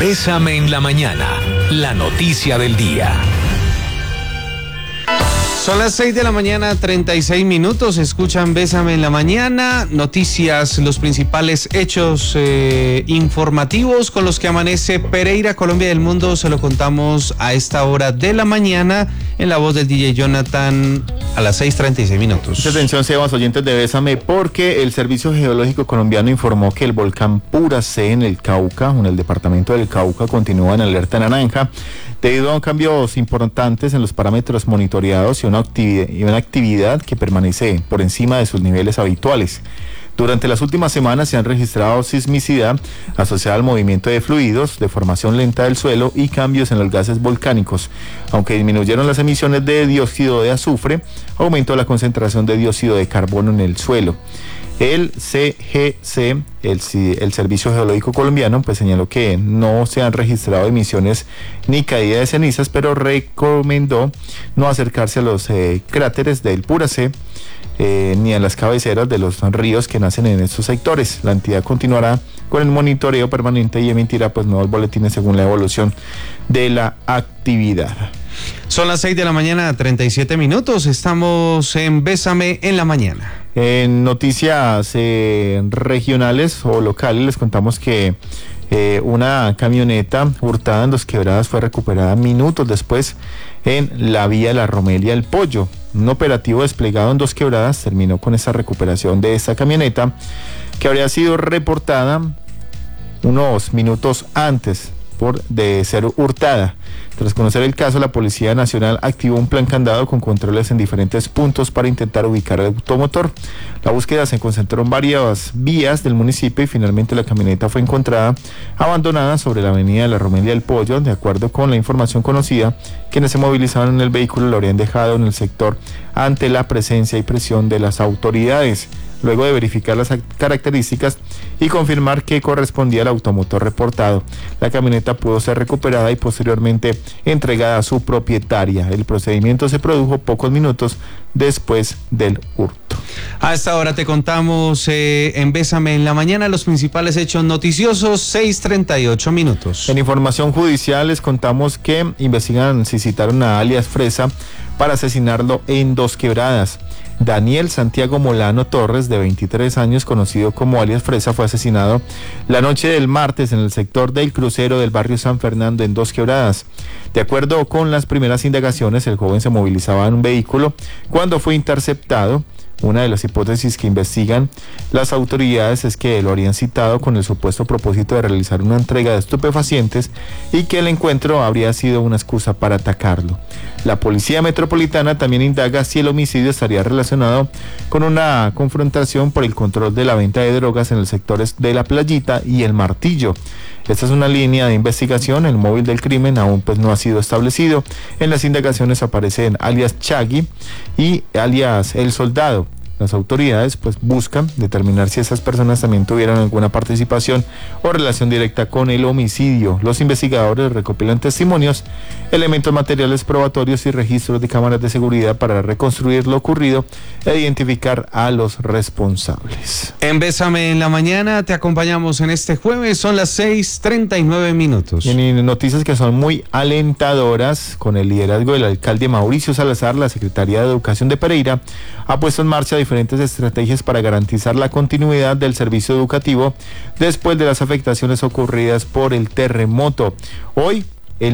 Bésame en la mañana, la noticia del día. Son las 6 de la mañana, 36 minutos. Escuchan Bésame en la mañana. Noticias, los principales hechos informativos con los que amanece Pereira, Colombia y el mundo. Se lo contamos a esta hora de la mañana en la voz del DJ Jonathan a las 6:36 minutos. Mucha atención, Sebas, oyentes de Bésame, porque el Servicio Geológico Colombiano informó que el volcán Puracé en el Cauca, en el departamento del Cauca, continúa en alerta naranja debido a cambios importantes en los parámetros monitoreados y una actividad que permanece por encima de sus niveles habituales. Durante las últimas semanas se han registrado sismicidad asociada al movimiento de fluidos, deformación lenta del suelo y cambios en los gases volcánicos. Aunque disminuyeron las emisiones de dióxido de azufre, aumentó la concentración de dióxido de carbono en el suelo. El CGC, el Servicio Geológico Colombiano, pues señaló que no se han registrado emisiones ni caída de cenizas, pero recomendó no acercarse a los cráteres del Puracé ni a las cabeceras de los ríos que nacen en estos sectores. La entidad continuará con el monitoreo permanente y emitirá pues nuevos boletines según la evolución de la actividad. Son las 6 de la mañana, 37 minutos. Estamos en Bésame en la mañana. En noticias regionales o locales les contamos que una camioneta hurtada en Dos Quebradas fue recuperada minutos después en la vía La Romelia El Pollo. Un operativo desplegado en Dos Quebradas terminó con esa recuperación de esta camioneta que habría sido reportada unos minutos antes de ser hurtada. Tras conocer el caso, la Policía Nacional activó un plan candado con controles en diferentes puntos para intentar ubicar el automotor. La búsqueda se concentró en varias vías del municipio y finalmente la camioneta fue encontrada abandonada sobre la avenida de La Romelia del Pollo. De acuerdo con la información conocida, quienes se movilizaban en el vehículo lo habrían dejado en el sector ante la presencia y presión de las autoridades. Luego de verificar las características y confirmar que correspondía al automotor reportado, la camioneta pudo ser recuperada y posteriormente entregada a su propietaria. El procedimiento se produjo pocos minutos después del hurto. A esta hora te contamos en Bésame en la mañana los principales hechos noticiosos, 6:38 minutos. En información judicial les contamos que investigan si citaron a alias Fresa para asesinarlo en Dos Quebradas. Daniel Santiago Molano Torres, de 23 años, conocido como alias Fresa, fue asesinado la noche del martes en el sector del crucero del barrio San Fernando en Dos Quebradas. De acuerdo con las primeras indagaciones, el joven se movilizaba en un vehículo cuando fue interceptado. Una de las hipótesis que investigan las autoridades es que lo habrían citado con el supuesto propósito de realizar una entrega de estupefacientes y que el encuentro habría sido una excusa para atacarlo. La Policía Metropolitana también indaga si el homicidio estaría relacionado con una confrontación por el control de la venta de drogas en los sectores de La Playita y El Martillo. Esta es una línea de investigación. El móvil del crimen aún pues no ha sido establecido. En las indagaciones aparecen alias Chagui y alias El Soldado. Las autoridades pues buscan determinar si esas personas también tuvieron alguna participación o relación directa con el homicidio. Los investigadores recopilan testimonios, elementos materiales probatorios y registros de cámaras de seguridad para reconstruir lo ocurrido e identificar a los responsables. En Bésame en la mañana te acompañamos en este jueves, son las 6:39 minutos. Y en noticias que son muy alentadoras, con el liderazgo del alcalde Mauricio Salazar, la Secretaría de Educación de Pereira ha puesto en marcha diferentes estrategias para garantizar la continuidad del servicio educativo después de las afectaciones ocurridas por el terremoto. Hoy, el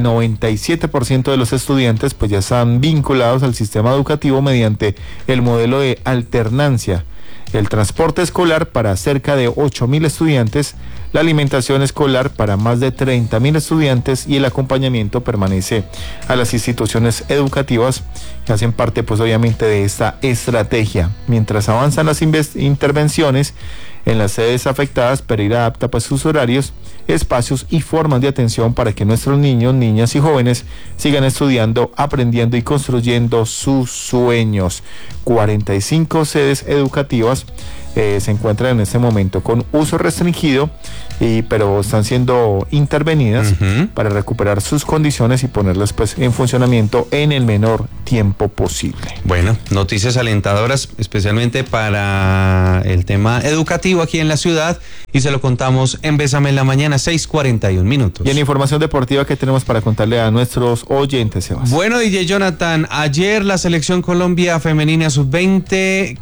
97% de los estudiantes pues ya están vinculados al sistema educativo mediante el modelo de alternancia. El transporte escolar para cerca de 8.000 estudiantes, la alimentación escolar para más de 30.000 estudiantes y el acompañamiento permanece a las instituciones educativas que hacen parte pues obviamente de esta estrategia. Mientras avanzan las intervenciones en las sedes afectadas, Pereira adapta pues sus horarios, espacios y formas de atención para que nuestros niños, niñas y jóvenes sigan estudiando, aprendiendo y construyendo sus sueños. 45 sedes educativas se encuentran en este momento con uso restringido, pero están siendo intervenidas para recuperar sus condiciones y ponerlas pues en funcionamiento en el menor tiempo posible. Bueno, noticias alentadoras, especialmente para el tema educativo aquí en la ciudad, y se lo contamos en Bésame en la Mañana, 6:41 minutos. Y en información deportiva, ¿qué tenemos para contarle a nuestros oyentes, Sebas? Bueno, DJ Jonathan, ayer la selección Colombia femenina sub-20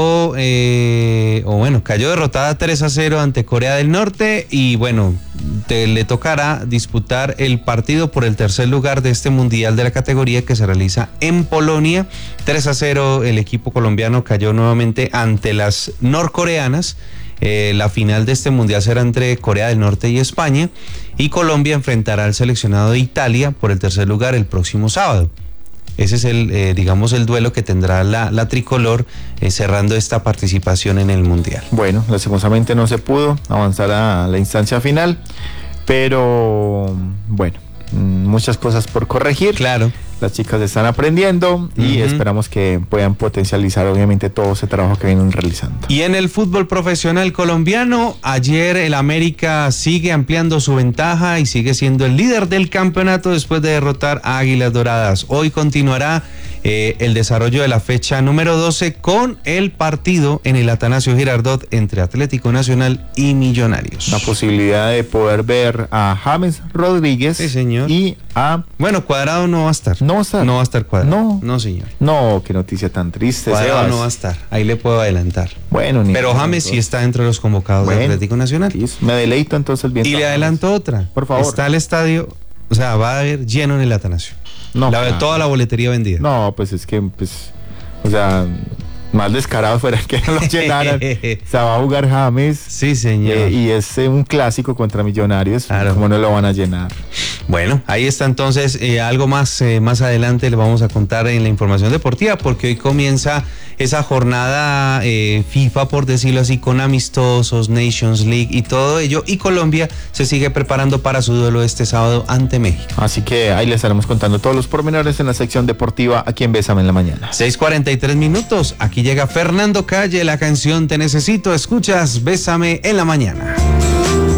cayó derrotada 3-0 ante Corea del Norte, y bueno, le tocará disputar el partido por el tercer lugar de este mundial de la categoría que se realiza en Polonia. 3-0 el equipo colombiano cayó nuevamente ante las norcoreanas. La final de este mundial será entre Corea del Norte y España, y Colombia enfrentará al seleccionado de Italia por el tercer lugar el próximo sábado. Ese es el duelo que tendrá la tricolor cerrando esta participación en el mundial. Bueno, lastimosamente no se pudo avanzar a la instancia final, pero bueno, muchas cosas por corregir. Claro. Las chicas están aprendiendo y esperamos que puedan potencializar obviamente todo ese trabajo que vienen realizando. Y en el fútbol profesional colombiano, ayer el América sigue ampliando su ventaja y sigue siendo el líder del campeonato después de derrotar a Águilas Doradas. Hoy continuará el desarrollo de la fecha número 12 con el partido en el Atanasio Girardot entre Atlético Nacional y Millonarios. La posibilidad de poder ver a James Rodríguez, sí, señor, y a... Bueno, Cuadrado no va a estar. ¿No va a estar? No va a estar Cuadrado. No, señor. No, qué noticia tan triste. Cuadrado Sebas. no va a estar. Ahí le puedo adelantar. Bueno, pero James sí está entre los convocados del Atlético Nacional. Me deleito entonces bien. Y le adelanto otra. Por favor. Está el estadio, o sea, va a haber lleno en el Atanasio. No, toda la boletería vendida. No, pues es que, o sea, más descarado fuera que no lo llenaran. O sea, va a jugar James. Sí, señor. Y es un clásico contra Millonarios. Claro. ¿Cómo no lo van a llenar? Bueno, ahí está entonces. Algo más adelante le vamos a contar en la información deportiva, porque hoy comienza esa jornada FIFA, por decirlo así, con amistosos, Nations League y todo ello. Y Colombia se sigue preparando para su duelo este sábado ante México. Así que ahí les estaremos contando todos los pormenores en la sección deportiva aquí en Bésame en la Mañana. 6:43 minutos. Aquí llega Fernando Calle, la canción Te Necesito. Escuchas Bésame en la Mañana.